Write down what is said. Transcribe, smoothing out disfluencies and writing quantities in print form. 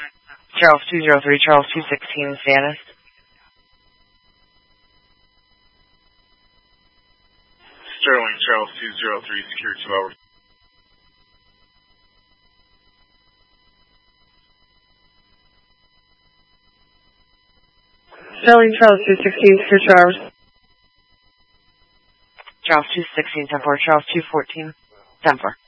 Charles 203, Charles 216, Stannis. Sterling, Charles 203, secure 2 hours. Sterling, Charles 216, secure 2 hours. Charles 216, 10-4, Charles 214, 10-4.